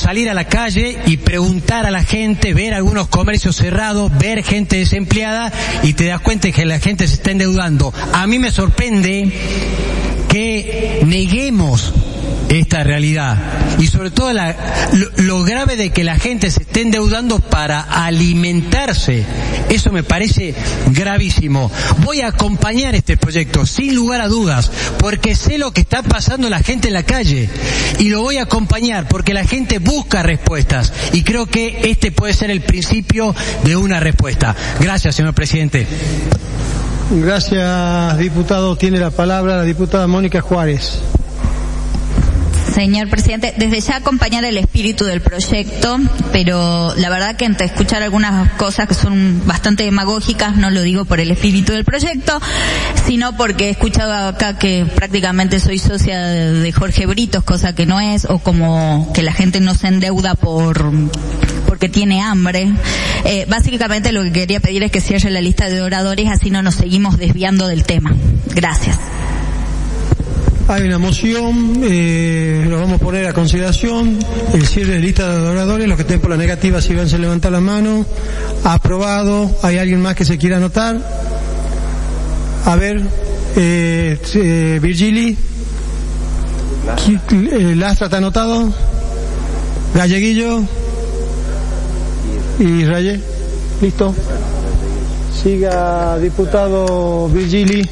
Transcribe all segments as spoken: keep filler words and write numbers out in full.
salir a la calle y preguntar a la gente, ver algunos comercios cerrados, ver gente desempleada y te das cuenta de que la gente se está endeudando. A mí me sorprende que neguemos esta realidad y sobre todo la, lo, lo grave de que la gente se esté endeudando para alimentarse. Eso me parece gravísimo. Voy a acompañar este proyecto sin lugar a dudas porque sé lo que está pasando la gente en la calle y lo voy a acompañar porque la gente busca respuestas y creo que este puede ser el principio de una respuesta. Gracias, señor presidente. Gracias, diputado. Tiene la palabra la diputada Mónica Juárez. Señor presidente, desde ya acompañar el espíritu del proyecto, pero la verdad que entre escuchar algunas cosas que son bastante demagógicas, no lo digo por el espíritu del proyecto, sino porque he escuchado acá que prácticamente soy socia de Jorge Britos, cosa que no es, o como que la gente no se endeuda por porque tiene hambre. Eh, básicamente lo que quería pedir es que cierre la lista de oradores, así no nos seguimos desviando del tema. Gracias. Hay una moción, eh, lo vamos a poner a consideración, el cierre de lista de oradores. Los que estén por la negativa, si van a levantar la mano. Aprobado. ¿Hay alguien más que se quiera anotar? A ver, eh, eh, Virgili. Eh, Lastra está anotado. Galleguillo. Y Reyes. Listo. Siga, diputado Virgili.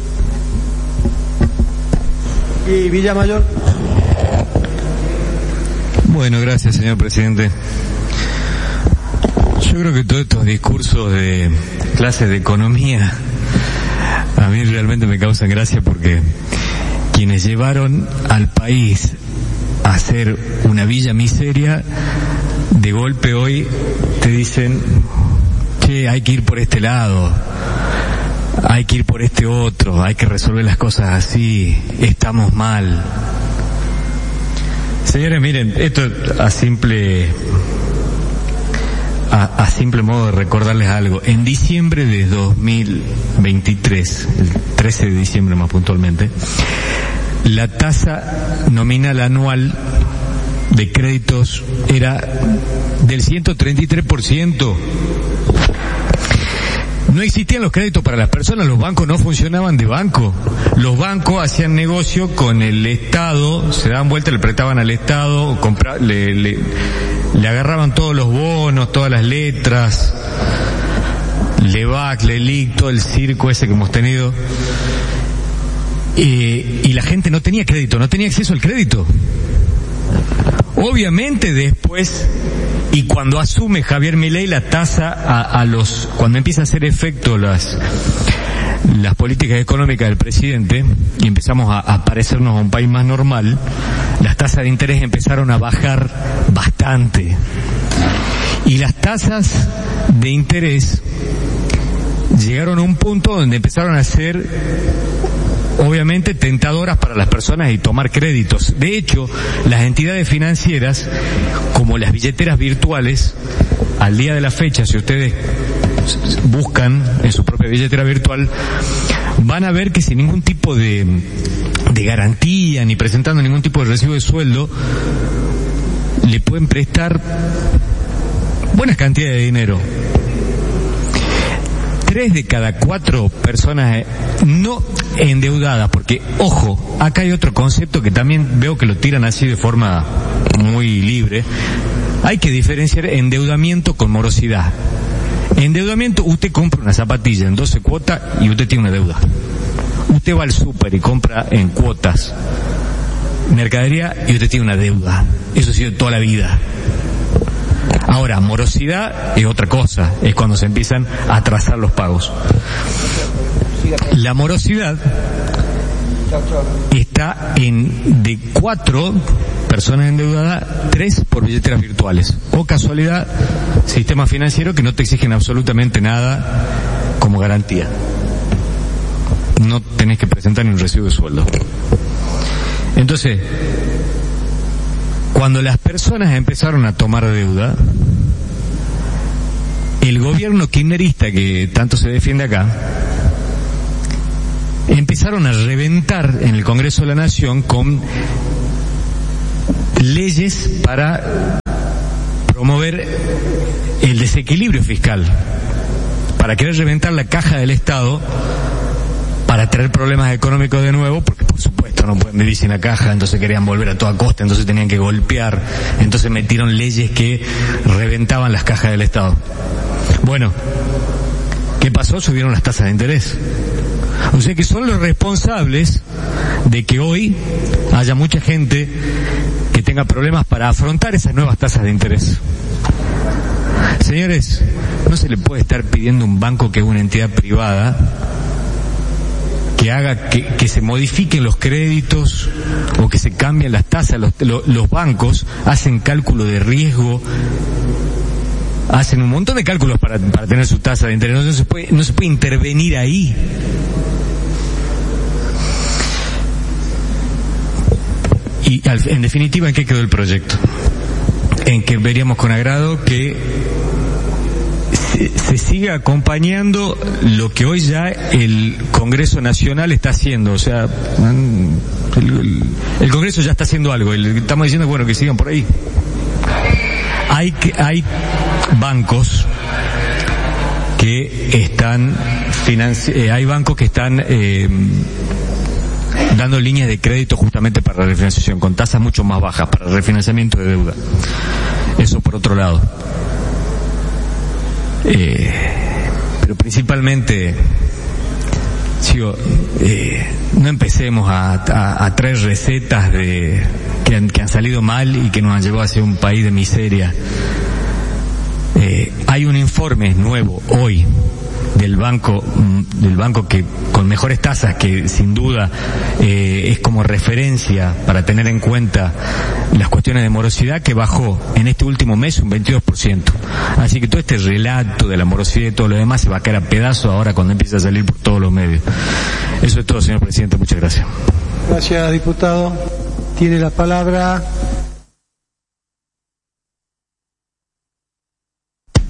Y Villamayor. Bueno, gracias, señor presidente. Yo creo que todos estos discursos de clases de economía a mí realmente me causan gracia porque quienes llevaron al país a hacer una villa miseria, de golpe hoy te dicen, che, hay que ir por este lado, hay que ir por este otro, hay que resolver las cosas así, estamos mal. Señores, miren, esto a simple a, a simple modo de recordarles algo. En diciembre de dos mil veintitrés, el trece de diciembre más puntualmente, la tasa nominal anual de créditos era del ciento treinta y tres por ciento. No existían los créditos para las personas, los bancos no funcionaban de banco. Los bancos hacían negocio con el Estado, se daban vuelta, le prestaban al Estado, compra, le, le, le agarraban todos los bonos, todas las letras, Levac, Lelic, todo el circo ese que hemos tenido. Eh, y la gente no tenía crédito, no tenía acceso al crédito. Obviamente después, y cuando asume Javier Milei la tasa a, a los, cuando empieza a hacer efecto las las políticas económicas del presidente y empezamos a, a parecernos a un país más normal, las tasas de interés empezaron a bajar bastante. Y las tasas de interés llegaron a un punto donde empezaron a ser obviamente tentadoras para las personas y tomar créditos. De hecho, las entidades financieras, como las billeteras virtuales, al día de la fecha, si ustedes buscan en su propia billetera virtual, van a ver que sin ningún tipo de, de garantía, ni presentando ningún tipo de recibo de sueldo, le pueden prestar buenas cantidades de dinero. Tres de cada cuatro personas no endeudadas, porque, ojo, acá hay otro concepto que también veo que lo tiran así de forma muy libre. Hay que diferenciar endeudamiento con morosidad. Endeudamiento, usted compra una zapatilla en doce cuotas y usted tiene una deuda. Usted va al súper y compra en cuotas mercadería y usted tiene una deuda. Eso ha sido toda la vida. Ahora, morosidad es otra cosa, es cuando se empiezan a atrasar los pagos. La morosidad está en de cuatro personas endeudadas, tres por billeteras virtuales. O casualidad, sistemas financieros que no te exigen absolutamente nada como garantía. No tenés que presentar ni un recibo de sueldo. Entonces, cuando las personas empezaron a tomar deuda, el gobierno kirchnerista que tanto se defiende acá, empezaron a reventar en el Congreso de la Nación con leyes para desequilibrio fiscal, para querer reventar la caja del Estado, para traer problemas económicos de nuevo, porque por supuesto no pueden vivir sin la caja, entonces querían volver a toda costa, entonces tenían que golpear, entonces metieron leyes que reventaban las cajas del Estado. Bueno, ¿qué pasó? Subieron las tasas de interés. O sea que son los responsables de que hoy haya mucha gente que tenga problemas para afrontar esas nuevas tasas de interés. Señores, no se le puede estar pidiendo a un banco que es una entidad privada que haga que, que se modifiquen los créditos o que se cambien las tasas. Los, los, los bancos hacen cálculo de riesgo, hacen un montón de cálculos para, para tener su tasa de interés. No se puede, no se puede intervenir ahí. Y al, en definitiva, ¿en qué quedó el proyecto? En que veríamos con agrado que se, se siga acompañando lo que hoy ya el Congreso Nacional está haciendo. O sea, el, el, el Congreso ya está haciendo algo. El, estamos diciendo, bueno, que sigan por ahí. Hay que, hay bancos que están financi- eh, hay bancos que están eh, dando líneas de crédito justamente para la refinanciación, con tasas mucho más bajas para el refinanciamiento de deuda. Eso por otro lado. Eh, pero principalmente, sigo, eh, no empecemos a, a, a traer recetas de que han, que han salido mal y que nos han llevado hacia un país de miseria. Eh, hay un informe nuevo hoy del banco del banco que con mejores tasas, que sin duda eh, es como referencia para tener en cuenta las cuestiones de morosidad, que bajó en este último mes un veintidós por ciento. Así que todo este relato de la morosidad y todo lo demás se va a caer a pedazos ahora cuando empiece a salir por todos los medios. Eso es todo, señor presidente. Muchas gracias. Gracias, diputado. Tiene la palabra